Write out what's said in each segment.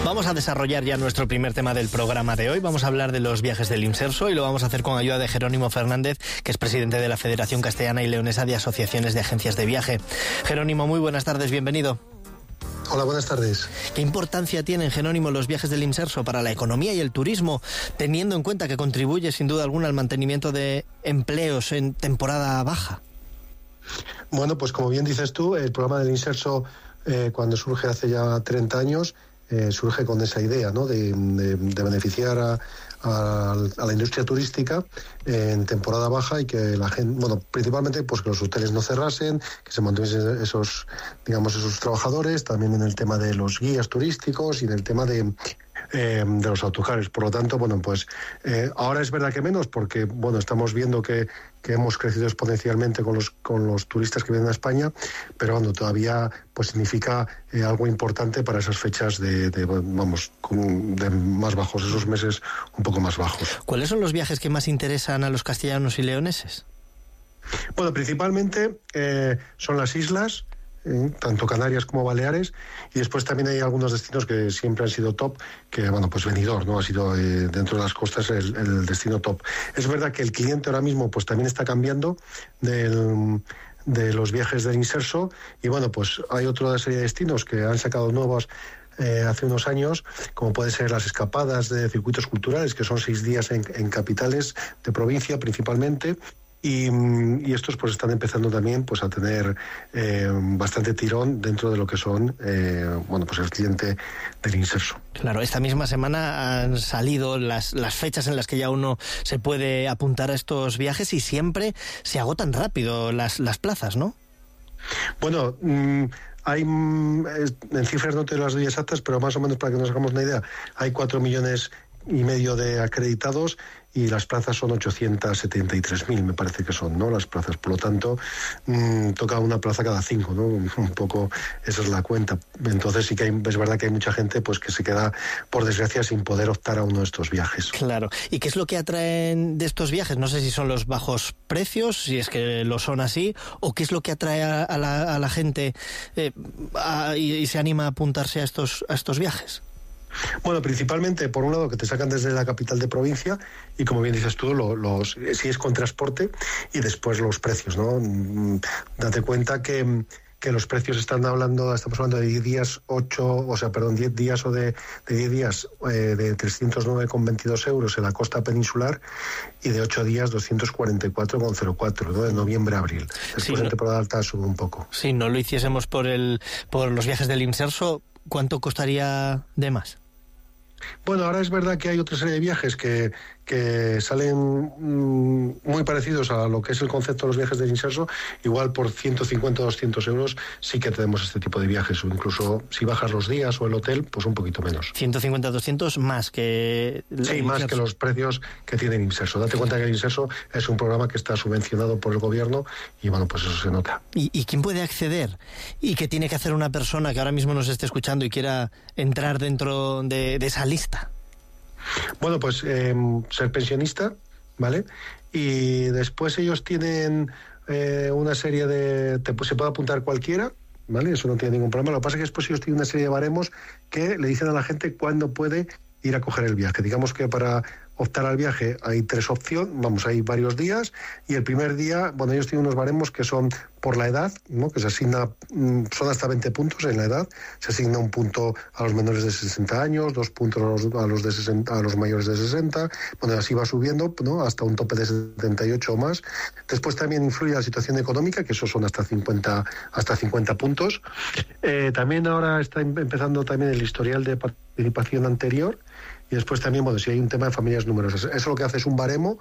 Vamos a desarrollar ya nuestro primer tema del programa de hoy. Vamos a hablar de los viajes del Imserso y lo vamos a hacer con ayuda de Jerónimo Fernández, que es presidente de la Federación Castellana y Leonesa de Asociaciones de Agencias de Viaje. Jerónimo, muy buenas tardes, bienvenido. Hola, buenas tardes. ¿Qué importancia tienen, Jerónimo, los viajes del Imserso para la economía y el turismo, teniendo en cuenta que contribuye sin duda alguna al mantenimiento de empleos en temporada baja? Bueno, pues como bien dices tú, el programa del Imserso, cuando surge hace ya 30 años, surge con esa idea, ¿no?, de beneficiar a la industria turística en temporada baja y que la gente, bueno, principalmente pues que los hoteles no cerrasen, que se mantuviesen esos trabajadores, también en el tema de los guías turísticos y en el tema de los autocares. Por lo tanto, bueno, pues ahora es verdad que menos, porque bueno, estamos viendo que hemos crecido exponencialmente con los turistas que vienen a España, pero bueno, todavía pues significa algo importante para esas fechas de más bajos, esos meses un poco más bajos. ¿Cuáles son los viajes que más interesan a los castellanos y leoneses? Bueno, principalmente son las islas, tanto Canarias como Baleares, y después también hay algunos destinos que siempre han sido top, que bueno, pues Benidorm, ¿no?, ha sido dentro de las costas el destino top. Es verdad que el cliente ahora mismo pues también está cambiando de los viajes del Imserso, y bueno, pues hay otra serie de destinos que han sacado nuevos hace unos años, como puede ser las escapadas de circuitos culturales, que son 6 días en capitales de provincia principalmente. Y estos pues están empezando también pues a tener bastante tirón dentro de lo que son pues el cliente del Imserso. Claro, esta misma semana han salido las fechas en las que ya uno se puede apuntar a estos viajes y siempre se agotan rápido las plazas, ¿no? Bueno, hay, en cifras no te las doy exactas, pero más o menos para que nos hagamos una idea, hay 4,5 millones de acreditados y las plazas son 873.000, me parece que son, ¿no?, las plazas. Por lo tanto, toca una plaza cada 5, ¿no? Un poco esa es la cuenta. Entonces sí que es verdad que hay mucha gente pues que se queda, por desgracia, sin poder optar a uno de estos viajes. Claro. ¿Y qué es lo que atraen de estos viajes? No sé si son los bajos precios, si es que lo son así, o qué es lo que atrae a la gente y se anima a apuntarse a estos viajes. Bueno, principalmente, por un lado, que te sacan desde la capital de provincia y, como bien dices tú, si es con transporte, y después los precios, ¿no? Date cuenta que los precios estamos hablando de 10 días o de 10 días de 309,22 euros en la costa peninsular y de 8 días 244,04, ¿no?, de noviembre a abril. Después en temporada alta sube un poco. Si no lo hiciésemos por los viajes del Imserso, ¿cuánto costaría de más? Bueno, ahora es verdad que hay otra serie de viajes que salen muy parecidos a lo que es el concepto de los viajes del Imserso. Igual por 150 o 200 euros sí que tenemos este tipo de viajes, o incluso si bajas los días o el hotel, pues un poquito menos. 150, 200 más que... Sí, más que los precios que tiene el Imserso. Date cuenta que el Imserso es un programa que está subvencionado por el gobierno y bueno, pues eso se nota. ¿Y quién puede acceder? ¿Y qué tiene que hacer una persona que ahora mismo nos esté escuchando y quiera entrar dentro de esa lista? Bueno, pues ser pensionista, ¿vale? Y después ellos tienen una serie se puede apuntar cualquiera, ¿vale? Eso no tiene ningún problema. Lo que pasa es que después ellos tienen una serie de baremos que le dicen a la gente cuándo puede ir a coger el viaje. Digamos que para optar al viaje hay 3 opciones, hay varios días, y el primer día, bueno, ellos tienen unos baremos que son por la edad, ¿no?, que se asigna, son hasta 20 puntos en la edad, se asigna un punto a los menores de 60 años, 2 puntos a los mayores de 60, bueno, así va subiendo, ¿no?, hasta un tope de 78 o más. Después también influye la situación económica, que esos son hasta 50 puntos. También ahora está empezando también el historial de participación anterior. Y después también, bueno, si hay un tema de familias numerosas. Eso lo que hace es un baremo,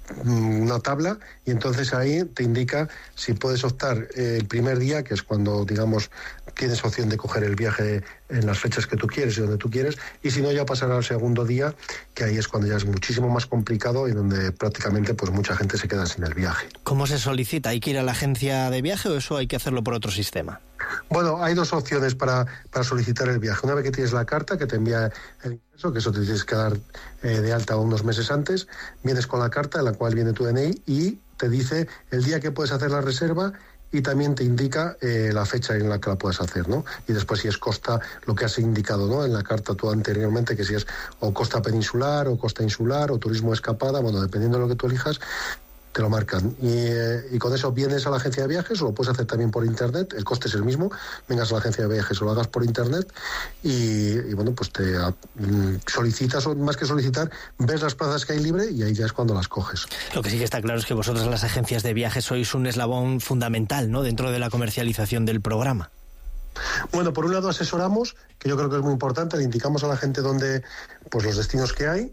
una tabla, y entonces ahí te indica si puedes optar el primer día, que es cuando, digamos, tienes opción de coger el viaje en las fechas que tú quieres y donde tú quieres, y si no, ya pasará al segundo día, que ahí es cuando ya es muchísimo más complicado y donde prácticamente pues mucha gente se queda sin el viaje. ¿Cómo se solicita? ¿Hay que ir a la agencia de viaje o eso hay que hacerlo por otro sistema? Bueno, hay 2 opciones para solicitar el viaje. Una vez que tienes la carta que te envía el ingreso, que eso te tienes que dar de alta unos meses antes, vienes con la carta en la cual viene tu DNI y te dice el día que puedes hacer la reserva y también te indica la fecha en la que la puedes hacer, ¿no? Y después si es costa, lo que has indicado, ¿no?, en la carta tú anteriormente, que si es o costa peninsular o costa insular o turismo de escapada, bueno, dependiendo de lo que tú elijas, te lo marcan. Y con eso vienes a la agencia de viajes, o lo puedes hacer también por internet, el coste es el mismo, vengas a la agencia de viajes o lo hagas por internet y bueno, pues te solicitas, o más que solicitar, ves las plazas que hay libre y ahí ya es cuando las coges. Lo que sí que está claro es que vosotros, las agencias de viajes, sois un eslabón fundamental, ¿no?, dentro de la comercialización del programa. Bueno, por un lado asesoramos, que yo creo que es muy importante, le indicamos a la gente dónde, pues los destinos que hay,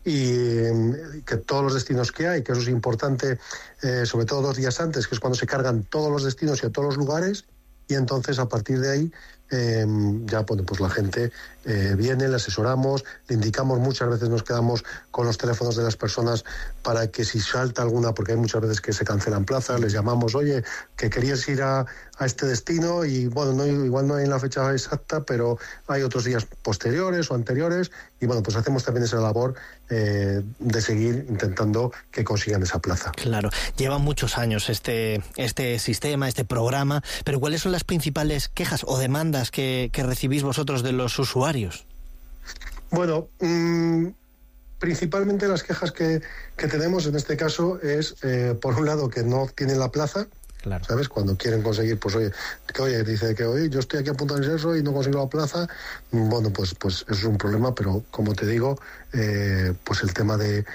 y que todos los destinos que hay, que eso es importante, sobre todo 2 días antes, que es cuando se cargan todos los destinos y a todos los lugares, y entonces a partir de ahí ya bueno, pues la gente viene, le asesoramos, le indicamos, muchas veces nos quedamos con los teléfonos de las personas para que si salta alguna, porque hay muchas veces que se cancelan plazas, les llamamos, oye, que querías ir a este destino y bueno, no, igual no hay en la fecha exacta, pero hay otros días posteriores o anteriores, y bueno, pues hacemos también esa labor de seguir intentando que consigan esa plaza. Claro, lleva muchos años este sistema, este programa, pero ¿cuáles son las principales quejas o demandas que recibís vosotros de los usuarios? Bueno, principalmente las quejas que tenemos en este caso es, por un lado, que no tienen la plaza. Claro. ¿Sabes? Cuando quieren conseguir, pues oye, dice que oye, yo estoy aquí apuntado en eso y no consigo la plaza. Bueno, pues eso es un problema, pero como te digo, pues el tema de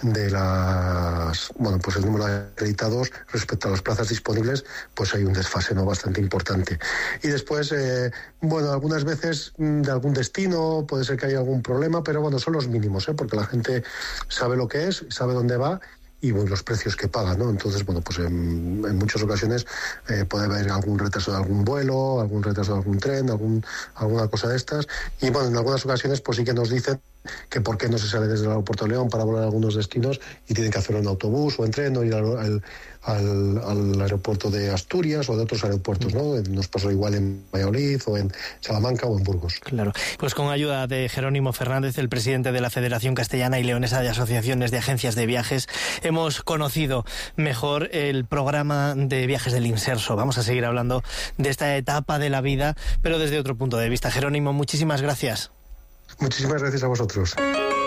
las, bueno, pues el número de acreditados respecto a las plazas disponibles, pues hay un desfase, ¿no?, bastante importante. Y después, bueno, algunas veces de algún destino puede ser que haya algún problema, pero bueno, son los mínimos, porque la gente sabe lo que es, sabe dónde va y bueno, los precios que pagan, ¿no? Entonces, bueno, pues en muchas ocasiones puede haber algún retraso de algún vuelo, algún retraso de algún tren, alguna cosa de estas, y bueno, en algunas ocasiones pues sí que nos dicen que por qué no se sale desde el aeropuerto de León para volar a algunos destinos y tienen que hacerlo en autobús o en tren o ir al aeropuerto de Asturias o de otros aeropuertos, ¿no? Nos pasó igual en Valladolid o en Salamanca o en Burgos. Claro, pues con ayuda de Jerónimo Fernández, el presidente de la Federación Castellana y Leonesa de Asociaciones de Agencias de Viajes, hemos conocido mejor el programa de viajes del Inserso. Vamos a seguir hablando de esta etapa de la vida, pero desde otro punto de vista. Jerónimo, muchísimas gracias. Muchísimas gracias a vosotros.